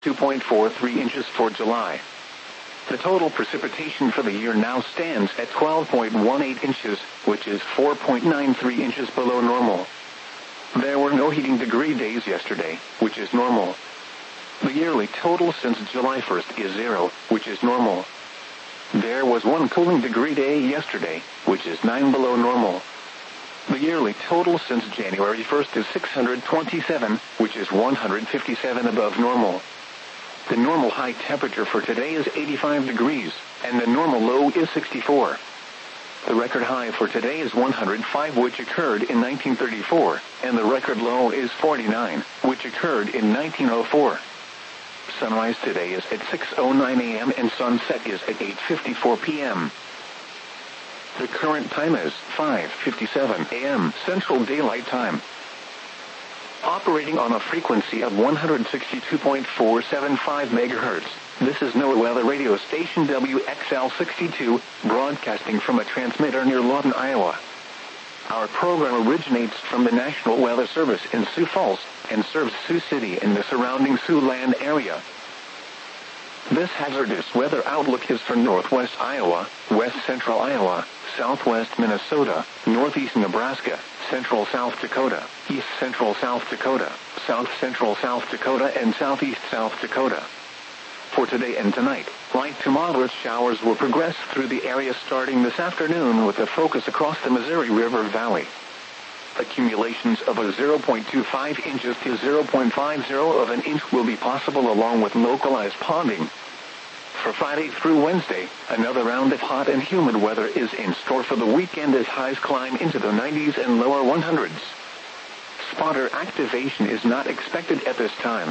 2.43 inches for July. The total precipitation for the year now stands at 12.18 inches, which is 4.93 inches below normal. There were no heating degree days yesterday, which is normal. The yearly total since July 1st is 0, which is normal. There was one cooling degree day yesterday, which is 9 below normal. The yearly total since January 1st is 627, which is 157 above normal. The normal high temperature for today is 85 degrees, and the normal low is 64. The record high for today is 105, which occurred in 1934, and the record low is 49, which occurred in 1904. Sunrise today is at 6:09 a.m. and sunset is at 8:54 p.m. The current time is 5:57 a.m. Central Daylight Time. Operating on a frequency of 162.475 MHz, this is NOAA Weather Radio Station WXL62, broadcasting from a transmitter near Lawton, Iowa. Our program originates from the National Weather Service in Sioux Falls and serves Sioux City and the surrounding Siouxland area. This hazardous weather outlook is for northwest Iowa, west central Iowa, southwest Minnesota, northeast Nebraska, central South Dakota, east central South Dakota, south central South Dakota, and southeast South Dakota. For today and tonight, light to moderate showers will progress through the area starting this afternoon with a focus across the Missouri River Valley. Accumulations of a 0.25 inches to 0.50 of an inch will be possible along with localized ponding. For Friday through Wednesday, another round of hot and humid weather is in store for the weekend as highs climb into the 90s and lower 100s. Spotter activation is not expected at this time.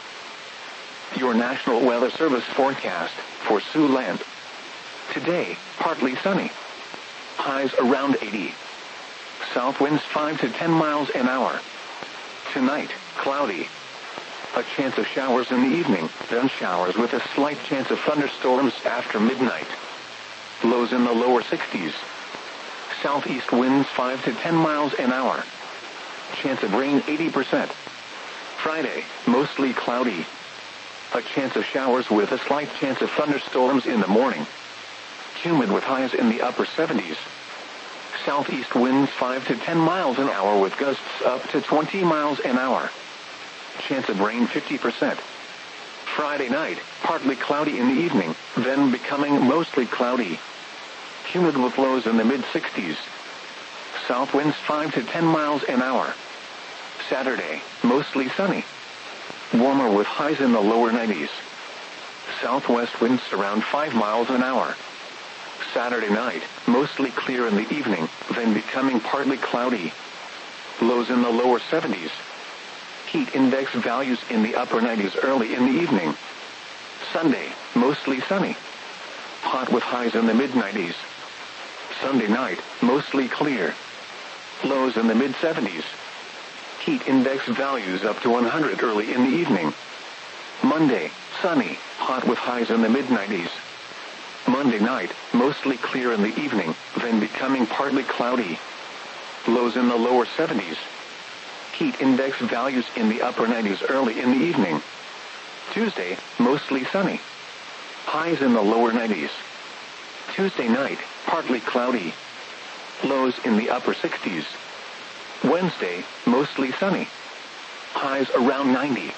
Your National Weather Service forecast for Siouxland. Today, partly sunny. Highs around 80. South winds 5 to 10 miles an hour. Tonight, cloudy. A chance of showers in the evening, then showers with a slight chance of thunderstorms after midnight. Lows in the lower 60s. Southeast winds 5 to 10 miles an hour. Chance of rain 80%. Friday, mostly cloudy. A chance of showers with a slight chance of thunderstorms in the morning. Humid with highs in the upper 70s. Southeast winds 5 to 10 miles an hour with gusts up to 20 miles an hour. Chance of rain 50%. Friday night, partly cloudy in the evening, then becoming mostly cloudy. Humid with lows in the mid-60s. South winds 5 to 10 miles an hour. Saturday, mostly sunny. Warmer with highs in the lower 90s. Southwest winds around 5 miles an hour. Saturday night, mostly clear in the evening, then becoming partly cloudy. Lows in the lower 70s. Heat index values in the upper 90s early in the evening. Sunday, mostly sunny. Hot with highs in the mid-90s. Sunday night, mostly clear. Lows in the mid-70s. Heat index values up to 100 early in the evening. Monday, sunny, hot with highs in the mid-90s. Monday night, mostly clear in the evening, then becoming partly cloudy. Lows in the lower 70s. Heat index values in the upper 90s early in the evening. Tuesday, mostly sunny. Highs in the lower 90s. Tuesday night, partly cloudy. Lows in the upper 60s. Wednesday, mostly sunny. Highs around 90.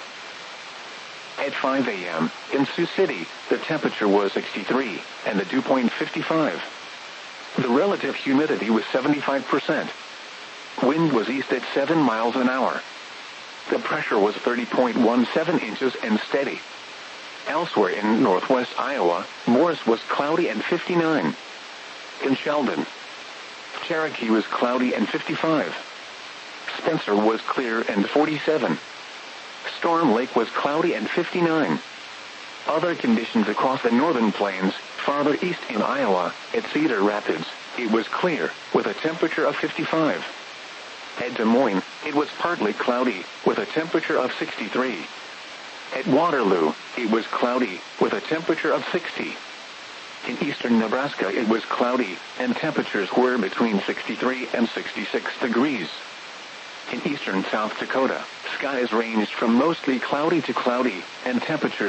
At 5 a.m., in Sioux City, the temperature was 63, and the dew point 55. The relative humidity was 75%. Wind was east at 7 miles an hour. The pressure was 30.17 inches and steady. Elsewhere in northwest Iowa, Morris was cloudy and 59. In Sheldon, Cherokee was cloudy and 55. Spencer was clear and 47. Storm Lake was cloudy and 59. Other conditions across the northern plains, farther east in Iowa, at Cedar Rapids, it was clear, with a temperature of 55. At Des Moines, it was partly cloudy, with a temperature of 63. At Waterloo, it was cloudy, with a temperature of 60. In eastern Nebraska, it was cloudy, and temperatures were between 63 and 66 degrees. In eastern South Dakota, skies ranged from mostly cloudy to cloudy, and temperatures